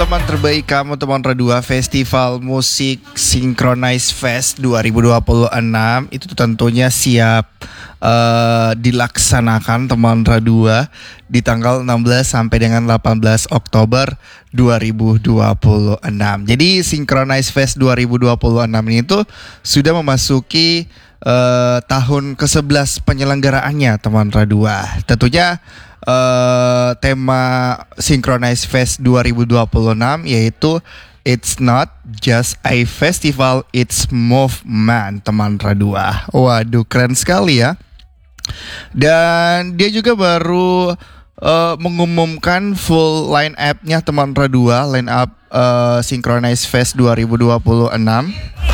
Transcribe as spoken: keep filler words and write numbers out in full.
teman terbaik kamu, teman Radua. Festival Musik Synchronize Fest dua ribu dua puluh enam itu tentunya siap uh, dilaksanakan teman Radua di tanggal enam belas sampai dengan delapan belas Oktober dua ribu dua puluh enam. Jadi Synchronize Fest dua ribu dua puluh enam ini tuh sudah memasuki uh, tahun kesebelas penyelenggaraannya teman Radua. Tentunya Uh, tema Synchronize Fest dua ribu dua puluh enam yaitu It's not just a festival, it's movement teman Radua. Waduh, keren sekali ya. Dan dia juga baru uh, mengumumkan full line up-nya teman Radua, line up uh, Synchronize Fest dua ribu dua puluh enam.